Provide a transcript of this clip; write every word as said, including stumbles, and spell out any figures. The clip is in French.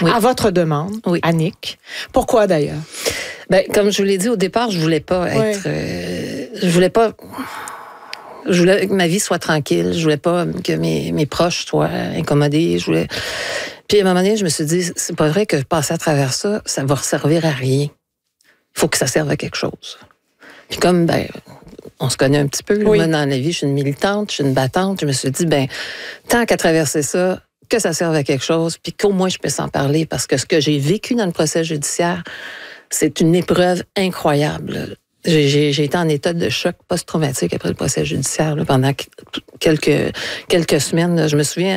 oui. à votre demande, oui. Annick. Pourquoi d'ailleurs? Ben, comme je vous l'ai dit au départ, je voulais pas être... Oui. Euh, je voulais pas... Je voulais que ma vie soit tranquille. Je voulais pas que mes, mes proches soient incommodés. Je voulais... Puis à un moment donné, je me suis dit, c'est pas vrai que passer à travers ça, ça va servir à rien. Il faut que ça serve à quelque chose. Puis comme, ben, on se connaît un petit peu, oui. Moi, dans la vie, je suis une militante, je suis une battante. Je me suis dit, ben, tant qu'à traverser ça, que ça serve à quelque chose, puis qu'au moins je puisse en parler, parce que ce que j'ai vécu dans le procès judiciaire, c'est une épreuve incroyable. J'ai, j'ai, j'ai été en état de choc post-traumatique après le procès judiciaire là, pendant quelques, quelques semaines. Là. Je me souviens,